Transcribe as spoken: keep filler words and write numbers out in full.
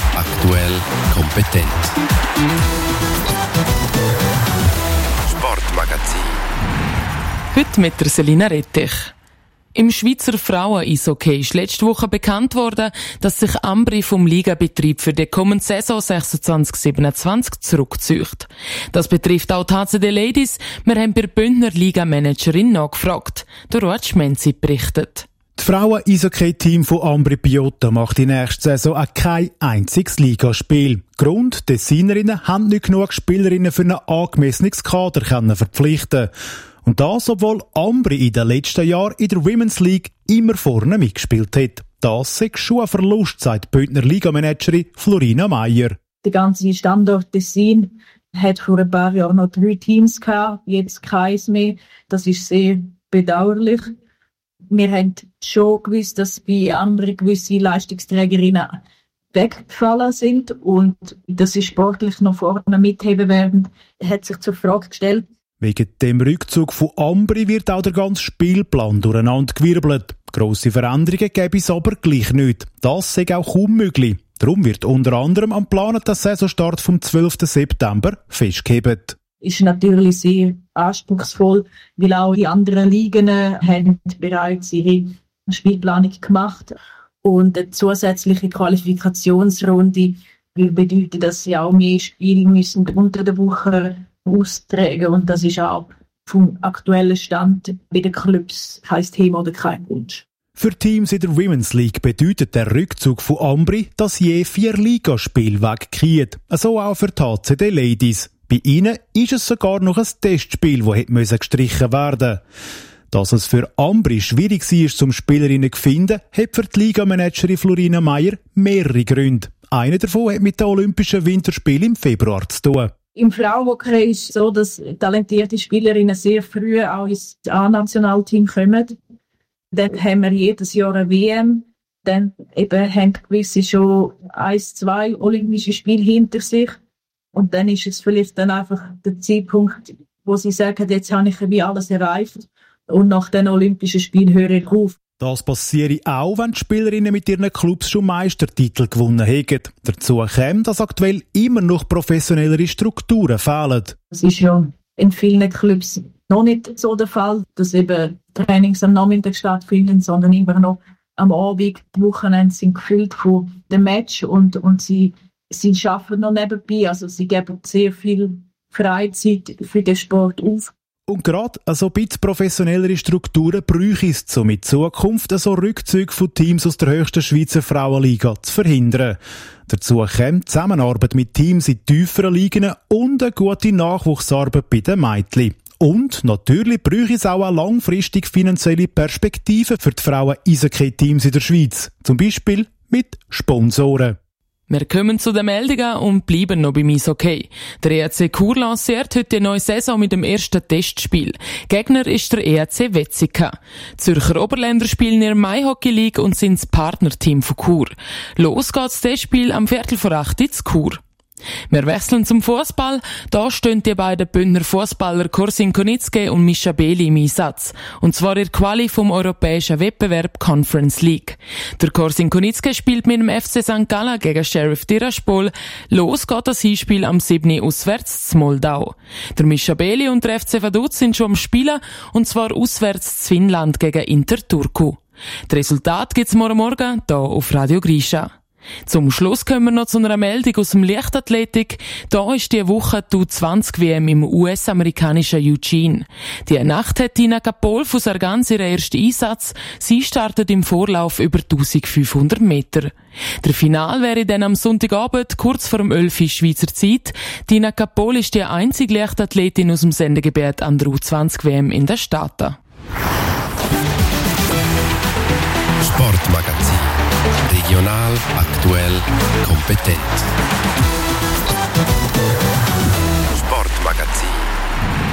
aktuell, kompetent. Sportmagazin. Heute mit der Selina Rettich. Im Schweizer Frauen-Eishockey ist letzte Woche bekannt worden, dass sich Ambri vom Ligabetrieb für die kommende Saison sechsundzwanzig siebenundzwanzig zurückzieht. Das betrifft auch die H C D Ladies. Wir haben bei der Bündner Liga-Managerin nachgefragt. Der Ruud Schmenzi berichtet. Das Frauen-Eishockey-Team von Ambri Piotta macht in der nächsten Saison auch kein einziges Ligaspiel. Grund, die Designerinnen haben nicht genug Spielerinnen für ein angemessenes Kader können verpflichten. Und das, obwohl Ambri in den letzten Jahren in der Women's League immer vorne mitgespielt hat. Das ist schon ein Verlust, sagt die Bündner Liga-Managerin Florina Meyer. Der ganze Standort Tessin hat vor ein paar Jahren noch drei Teams gehabt, jetzt keins mehr. Das ist sehr bedauerlich. Wir haben schon gewusst, dass bei anderen gewisse Leistungsträgerinnen weggefallen sind und dass sie sportlich noch vorne mitheben werden, hat sich zur Frage gestellt. Wegen dem Rückzug von Ambri wird auch der ganze Spielplan durcheinander gewirbelt. Grosse Veränderungen gäbe es aber gleich nicht. Das sei auch kaum möglich. Darum wird unter anderem am geplanten Saisonstart vom zwölften September festgehalten. Ist natürlich sehr anspruchsvoll, weil auch die anderen Ligen haben bereits ihre Spielplanung gemacht. Und eine zusätzliche Qualifikationsrunde will bedeuten, dass sie auch mehr Spiele müssen unter der Woche austragen. Und das ist auch vom aktuellen Stand bei den Clubs kein Thema oder kein Wunsch. Für Teams in der Women's League bedeutet der Rückzug von Ambri, dass je vier Ligaspiele wegkiehen. So auch für die H C D Ladies. Bei ihnen ist es sogar noch ein Testspiel, das gestrichen werden musste. Dass es für Ambri schwierig war, zum Spielerinnen zu finden, hat für die Liga-Managerin Florina Meyer mehrere Gründe. Einer davon hat mit den Olympischen Winterspielen im Februar zu tun. Im Frauenhockey ist es so, dass talentierte Spielerinnen sehr früh auch ins A-Nationalteam kommen. Dann haben wir jedes Jahr eine W M. Dann eben haben gewisse schon eins, zwei Olympische Spiele hinter sich. Und dann ist es vielleicht dann einfach der Zeitpunkt, wo sie sagen, jetzt habe ich wie alles erreicht. Und nach den Olympischen Spielen höre ich auf. Das passiere auch, wenn die Spielerinnen mit ihren Clubs schon Meistertitel gewonnen haben. Dazu kommt, dass aktuell immer noch professionellere Strukturen fehlen. Es ist ja in vielen Clubs noch nicht so der Fall, dass eben Trainings am Nachmittag stattfinden, sondern immer noch am Abend. Die Wochenende sind gefüllt von dem Match und, und sie, sie arbeiten noch nebenbei. Also sie geben sehr viel Freizeit für den Sport auf. Und gerade so ein bisschen professionellere Strukturen bräuchte es, um in Zukunft so Rückzüge von Teams aus der höchsten Schweizer Frauenliga zu verhindern. Dazu kommt Zusammenarbeit mit Teams in tieferen Ligen und eine gute Nachwuchsarbeit bei den Mädchen. Und natürlich bräuchte es auch eine langfristige finanzielle Perspektive für die Frauen-Eishockey-Teams in der Schweiz. Zum Beispiel mit Sponsoren. Wir kommen zu den Meldungen und bleiben noch beim Eishockey. Der E R C Chur lanciert heute die neue Saison mit dem ersten Testspiel. Gegner ist der E R C Wetzikon. Zürcher Oberländer spielen in der Mai Hockey League und sind das Partnerteam von Chur. Los geht das Testspiel am Viertel vor acht in Chur. Wir wechseln zum Fußball. Da stehen die beiden Bündner Fußballer Corsin Konitzke und Mischa Beli im Einsatz. Und zwar in der Quali vom europäischen Wettbewerb Conference League. Der Corsin Konitzke spielt mit dem F C Sankt Gallen gegen Sheriff Tiraspol. Los geht das Hinspiel am siebten auswärts zu Moldau. Der Mischa Beli und der F C Vaduz sind schon am Spielen, und zwar auswärts zu Finnland gegen Inter Turku. Das Resultat gibt's morgen Morgen hier auf Radio Grisha. Zum Schluss kommen wir noch zu einer Meldung aus dem Leichtathletik. Da ist die Woche die U zwanzig W M im U S-amerikanischen Eugene. Die Nacht hat Tina Kapol von Sargans ihren ersten Einsatz. Sie startet im Vorlauf über eintausendfünfhundert Meter. Der Final wäre dann am Sonntagabend, kurz vor dem elf Uhr Schweizer Zeit. Tina Kapol ist die einzige Leichtathletin aus dem Sendegebiet an der U zwanzig W M in den Staaten. Sportmagazin. Regional, aktuell, kompetent. Sportmagazin.